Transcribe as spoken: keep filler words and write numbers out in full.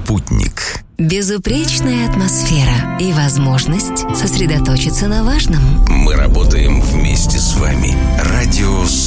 Спутник. Безупречная атмосфера и возможность сосредоточиться на важном. Мы работаем вместе с вами.